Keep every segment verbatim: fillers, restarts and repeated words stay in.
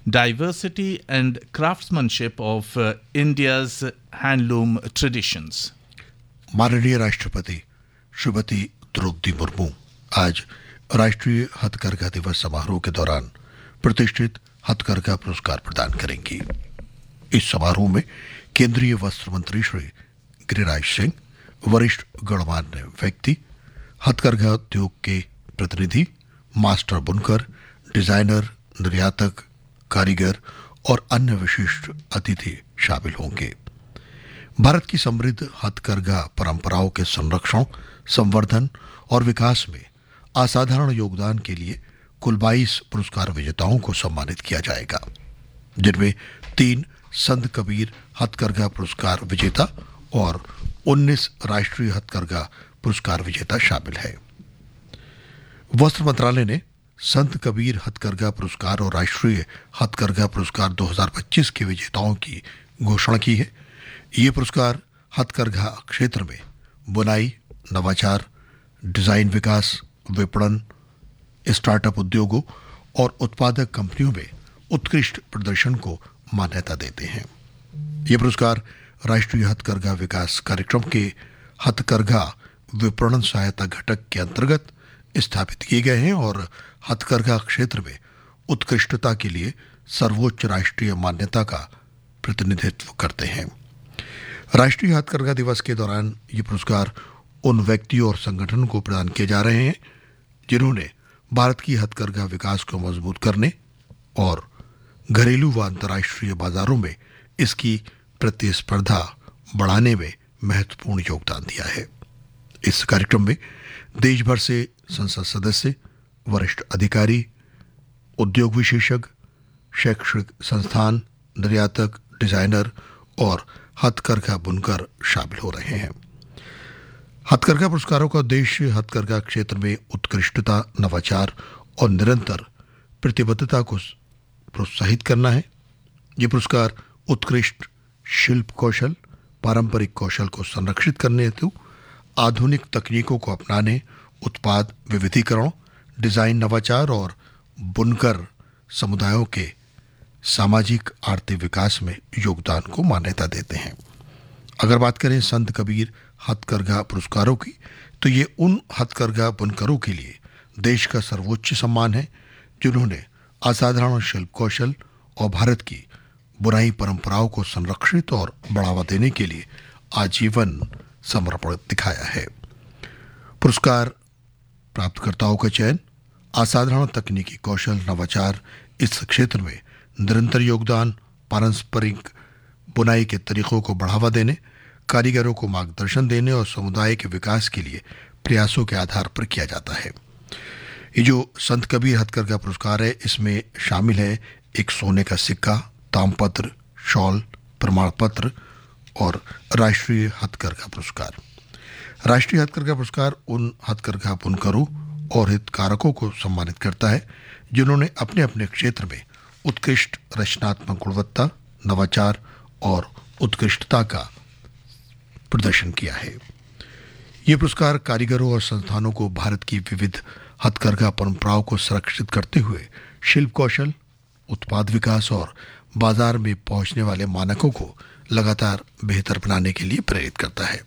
diversity and craftsmanship of uh, India's handloom traditions. माननीय राष्ट्रपति श्रीमती द्रौपदी मुर्मू आज राष्ट्रीय हथकरघा दिवस समारोह के दौरान प्रतिष्ठित हथकरघा पुरस्कार प्रदान करेंगी। इस समारोह में केंद्रीय वस्त्र मंत्री श्री गिरिराज सिंह, वरिष्ठ गणमान्य व्यक्ति, हथकरघा उद्योग के प्रतिनिधि, मास्टर बुनकर, डिजाइनर, निर्यातक, कारीगर और अन्य विशिष्ट अतिथि शामिल होंगे। भारत की समृद्ध हथकरघा परंपराओं के संरक्षण, संवर्धन और विकास में असाधारण योगदान के लिए कुल बाईस पुरस्कार विजेताओं को सम्मानित किया जाएगा, जिनमें तीन संत कबीर हथकरघा पुरस्कार विजेता और उन्नीस राष्ट्रीय हथकरघा पुरस्कार विजेता शामिल है। वस्त्र मंत्रालय ने संत कबीर हथकरघा पुरस्कार और राष्ट्रीय हथकरघा पुरस्कार दो हज़ार पच्चीस के विजेताओं की घोषणा की है। ये पुरस्कार हथकरघा क्षेत्र में बुनाई, नवाचार, डिजाइन विकास, विपणन, स्टार्टअप उद्योगों और उत्पादक कंपनियों में उत्कृष्ट प्रदर्शन को मान्यता देते हैं। ये पुरस्कार राष्ट्रीय हथकरघा विकास कार्यक्रम के हथकरघा विपणन सहायता घटक के अंतर्गत स्थापित किए गए हैं और हथकरघा क्षेत्र में उत्कृष्टता के लिए सर्वोच्च राष्ट्रीय मान्यता का प्रतिनिधित्व करते हैं। राष्ट्रीय हथकरघा दिवस के दौरान ये पुरस्कार उन व्यक्तियों और संगठनों को प्रदान किए जा रहे हैं जिन्होंने भारत की हथकरघा विकास को मजबूत करने और घरेलू व अंतर्राष्ट्रीय बाजारों में इसकी प्रतिस्पर्धा बढ़ाने में महत्वपूर्ण योगदान दिया है। इस कार्यक्रम में देश भर से संसद सदस्य, वरिष्ठ अधिकारी, उद्योग विशेषज्ञ, शैक्षणिक संस्थान, निर्यातक, डिजाइनर और हथकरघा बुनकर शामिल हो रहे हैं। हथकरघा पुरस्कारों का उद्देश्य हथकरघा क्षेत्र में उत्कृष्टता, नवाचार और निरंतर प्रतिबद्धता को प्रोत्साहित करना है। ये पुरस्कार उत्कृष्ट शिल्प कौशल, पारंपरिक कौशल को संरक्षित करने हेतु आधुनिक तकनीकों को अपनाने, उत्पाद विविधीकरण, डिजाइन नवाचार और बुनकर समुदायों के सामाजिक आर्थिक विकास में योगदान को मान्यता देते हैं। अगर बात करें संत कबीर हथकरघा पुरस्कारों की, तो ये उन हथकरघा बुनकरों के लिए देश का सर्वोच्च सम्मान है जिन्होंने असाधारण शिल्प कौशल और भारत की बुनाई परंपराओं को संरक्षित और बढ़ावा देने के लिए आजीवन समर्पण दिखाया है। पुरस्कार प्राप्तकर्ताओं का चयन असाधारण तकनीकी कौशल, नवाचार, इस क्षेत्र में निरंतर योगदान, पारंपरिक बुनाई के तरीकों को बढ़ावा देने, कारीगरों को मार्गदर्शन देने और समुदाय के विकास के लिए प्रयासों के आधार पर किया जाता है। ये जो संत कबीर हथकरघा पुरस्कार है, इसमें शामिल है एक सोने का सिक्का, तामपत्र, शॉल, प्रमाण पत्र और राष्ट्रीय हथकरघा पुरस्कार। राष्ट्रीय हथकरघा पुरस्कार उन हथकरघा बुनकरों और हितधारकों को सम्मानित करता है जिन्होंने अपने अपने क्षेत्र में उत्कृष्ट रचनात्मक गुणवत्ता, नवाचार और उत्कृष्टता का प्रदर्शन किया है। ये पुरस्कार कारीगरों और संस्थानों को भारत की विविध हथकरघा परंपराओं को संरक्षित करते हुए शिल्प कौशल, उत्पाद विकास और बाजार में पहुंचने वाले मानकों को लगातार बेहतर बनाने के लिए प्रेरित करता है।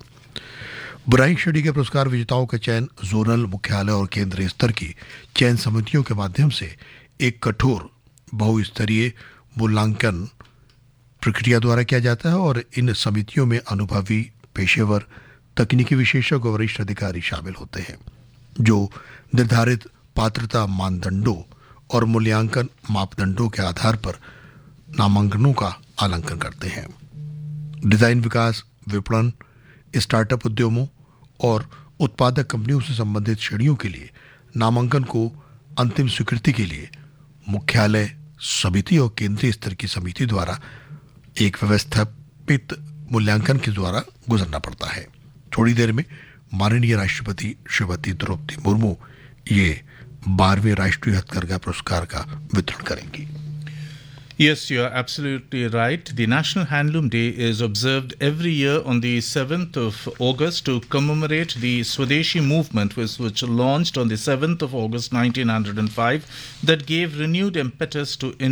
बुनाई श्रेणी के पुरस्कार विजेताओं का चयन जोनल, मुख्यालय और केंद्रीय स्तर की चयन समितियों के माध्यम से एक कठोर बहुस्तरीय मूल्यांकन प्रक्रिया द्वारा किया जाता है और इन समितियों में अनुभवी, पेशेवर, तकनीकी विशेषज्ञ और वरिष्ठ अधिकारी शामिल होते हैं जो निर्धारित पात्रता मानदंडों और मूल्यांकन मापदंडों के आधार पर नामांकनों का आंकलन करते हैं। डिजाइन विकास, विपणन, स्टार्टअप उद्यमों और उत्पादक कंपनियों से संबंधित श्रेणियों के लिए नामांकन को अंतिम स्वीकृति के लिए मुख्यालय, समिति और केंद्रीय स्तर की समिति द्वारा एक व्यवस्थापित मूल्यांकन के द्वारा गुजरना पड़ता है। थोड़ी देर में माननीय राष्ट्रपति श्रीमती द्रौपदी मुर्मू ये बारहवें राष्ट्रीय हथकरघा पुरस्कार का वितरण करेंगी। Yes, you are absolutely right. The National Handloom Day is observed every year on the seventh of August to commemorate the Swadeshi movement, which, which launched on the seventh of August nineteen oh five, that gave renewed impetus to